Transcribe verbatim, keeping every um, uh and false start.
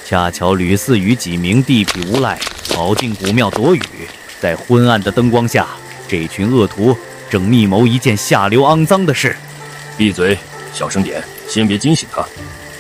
恰巧吕四与几名地痞无赖跑进古庙躲雨，在昏暗的灯光下，这群恶徒正密谋一件下流肮脏的事。 闭嘴，小声点，先别惊醒他。